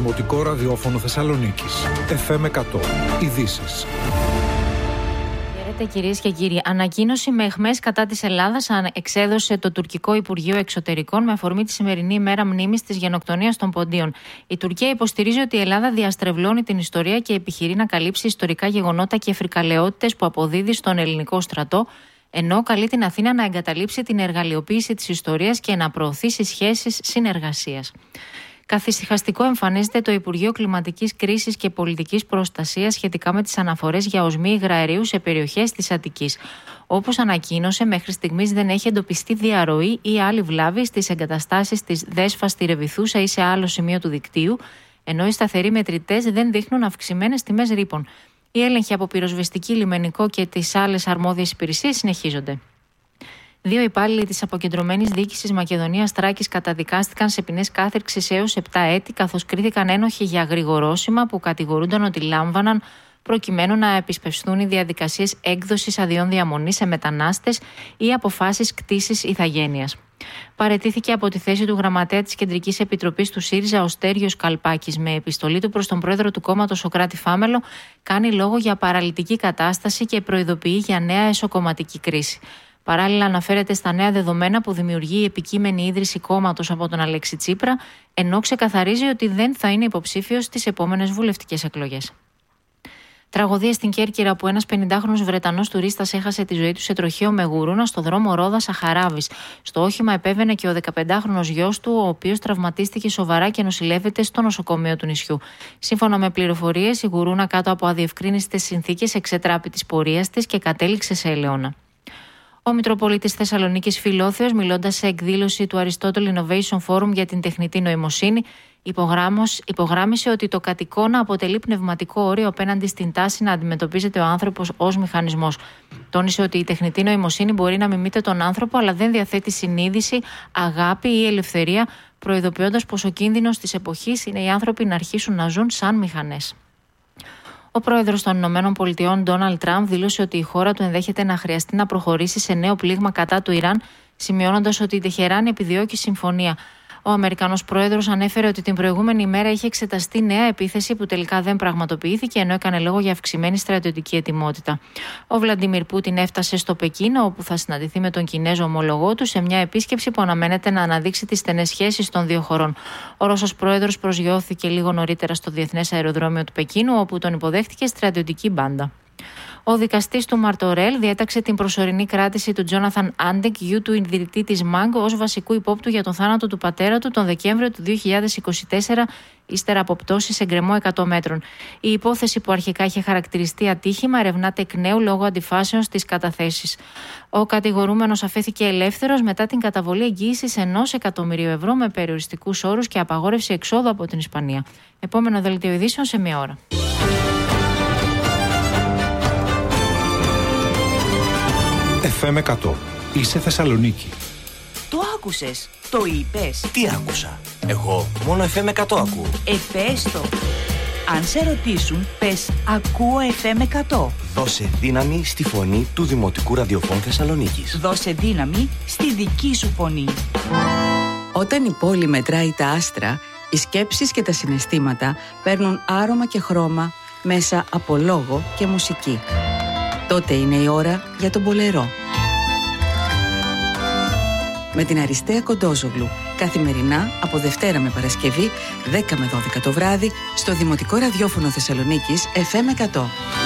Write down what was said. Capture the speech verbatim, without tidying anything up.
Δημοτικό Ραδιόφωνο Θεσσαλονίκης. εφ εμ εκατό. Ειδήσεις. Κυρίες και κύριοι, ανακοίνωση με αιχμές κατά της Ελλάδας εξέδωσε το τουρκικό Υπουργείο Εξωτερικών με αφορμή τη σημερινή ημέρα μνήμης της γενοκτονίας των Ποντίων. Η Τουρκία υποστηρίζει ότι η Ελλάδα διαστρεβλώνει την ιστορία και επιχειρεί να καλύψει ιστορικά γεγονότα και φρικαλαιότητες που αποδίδει στον ελληνικό στρατό, ενώ καλεί την Αθήνα να εγκαταλείψει την εργαλειοποίηση της ιστορίας και να προωθήσει σχέσεις συνεργασίας. Καθησυχαστικό εμφανίζεται το Υπουργείο Κλιματικής Κρίσης και Πολιτικής Προστασίας σχετικά με τις αναφορές για οσμή υγραερίου σε περιοχές της Αττικής. Όπως ανακοίνωσε, μέχρι στιγμής δεν έχει εντοπιστεί διαρροή ή άλλη βλάβη στις εγκαταστάσεις της Δέσφα στη Ρεβιθούσα ή σε άλλο σημείο του δικτύου, ενώ οι σταθεροί μετρητές δεν δείχνουν αυξημένες τιμές ρήπων. Οι έλεγχοι από πυροσβεστική, λιμενικό και τις άλλες αρμόδιες υπηρεσίες συνεχίζονται. Δύο υπάλληλοι της αποκεντρωμένης διοίκησης Μακεδονίας Θράκης καταδικάστηκαν σε ποινές κάθυρξης έως επτά έτη, καθώς κρίθηκαν ένοχοι για γρηγορόσημα που κατηγορούνταν ότι λάμβαναν προκειμένου να επισπευστούν οι διαδικασίες έκδοσης αδειών διαμονής σε μετανάστες ή αποφάσεις κτήσης ηθαγένειας. Παραιτήθηκε από τη θέση του γραμματέα της Κεντρικής Επιτροπής του ΣΥΡΙΖΑ ο Στέργιος Καλπάκης. Με επιστολή του προς τον πρόεδρο του κόμματος Σωκράτη Φάμελο, κάνει λόγο για παραλυτική κατάσταση και προειδοποιεί για νέα εσωκομματική κρίση. Παράλληλα, αναφέρεται στα νέα δεδομένα που δημιουργεί η επικείμενη ίδρυση κόμματος από τον Αλέξη Τσίπρα, ενώ ξεκαθαρίζει ότι δεν θα είναι υποψήφιος στις επόμενες βουλευτικές εκλογές. Τραγωδία στην Κέρκυρα, που ένας πενηντάχρονος Βρετανός τουρίστας έχασε τη ζωή του σε τροχαίο με γουρούνα στο δρόμο Ρόδα Σαχαράβης. Στο όχημα επέβαινε και ο δεκαπεντάχρονος γιος του, ο οποίος τραυματίστηκε σοβαρά και νοσηλεύεται στο νοσοκομείο του νησιού. Σύμφωνα με πληροφορίες, η γουρούνα κάτω από αδιευκρίνηστες συνθήκες εξετράπη της πορείας της και κατέληξε σε ελαιώνα. Ο Μητροπολίτης Θεσσαλονίκης Φιλόθεος, μιλώντας σε εκδήλωση του Aristotle Innovation Forum για την τεχνητή νοημοσύνη, υπογράμμισε ότι το κατ' εικόνα αποτελεί πνευματικό όριο απέναντι στην τάση να αντιμετωπίζεται ο άνθρωπος ως μηχανισμός. Τόνισε ότι η τεχνητή νοημοσύνη μπορεί να μιμείται τον άνθρωπο, αλλά δεν διαθέτει συνείδηση, αγάπη ή ελευθερία, προειδοποιώντας πως ο κίνδυνος της εποχής είναι οι άνθρωποι να αρχίσουν να ζουν σαν μηχανές. Ο πρόεδρος των Ηνωμένων Πολιτειών, Ντόναλντ Τραμπ, δήλωσε ότι η χώρα του ενδέχεται να χρειαστεί να προχωρήσει σε νέο πλήγμα κατά του Ιράν, σημειώνοντας ότι η Τεχεράνη επιδιώκει συμφωνία. Ο Αμερικανός πρόεδρος ανέφερε ότι την προηγούμενη ημέρα είχε εξεταστεί νέα επίθεση που τελικά δεν πραγματοποιήθηκε, ενώ έκανε λόγο για αυξημένη στρατιωτική ετοιμότητα. Ο Βλαντίμιρ Πούτιν έφτασε στο Πεκίνο, όπου θα συναντηθεί με τον Κινέζο ομολογό του σε μια επίσκεψη που αναμένεται να αναδείξει τις στενές σχέσεις των δύο χωρών. Ο Ρώσος πρόεδρος προσγειώθηκε λίγο νωρίτερα στο Διεθνές Αεροδρόμιο του Πεκίνου, όπου τον υποδέχτηκε στρατιωτική μπάντα. Ο δικαστής του Μαρτορέλ διέταξε την προσωρινή κράτηση του Τζόναθαν Άντεκ, γιου του ιδρυτή της ΜΑΓ, ως βασικού υπόπτου για τον θάνατο του πατέρα του τον Δεκέμβριο του δύο χιλιάδες είκοσι τέσσερα, ύστερα από πτώση σε γκρεμό εκατό μέτρων. Η υπόθεση, που αρχικά είχε χαρακτηριστεί ατύχημα, ερευνάται εκ νέου λόγω αντιφάσεων στις καταθέσεις. Ο κατηγορούμενος αφέθηκε ελεύθερος μετά την καταβολή εγγύησης ενός εκατομμυρίου ευρώ με περιοριστικούς όρους και απαγόρευση εξόδου από την Ισπανία. Επόμενο δελτίο ειδήσεων σε μία ώρα. εφ εμ εκατό. Είσαι Θεσσαλονίκη. Το άκουσες, το είπες. Τι άκουσα? Εγώ μόνο εφ εμ εκατό ακούω. Ε, πες το. Αν σε ρωτήσουν, πες ακούω εφ εμ εκατό. Δώσε δύναμη στη φωνή του Δημοτικού Ραδιοφώνου Θεσσαλονίκης. Δώσε δύναμη στη δική σου φωνή. Όταν η πόλη μετράει τα άστρα, οι σκέψεις και τα συναισθήματα παίρνουν άρωμα και χρώμα μέσα από λόγο και μουσική. Τότε είναι η ώρα για τον μπολερό. Με την Αριστεία Κοντόζογλου, καθημερινά από Δευτέρα με Παρασκευή, δέκα με δώδεκα το βράδυ, στο Δημοτικό Ραδιόφωνο Θεσσαλονίκης εφ εμ εκατό.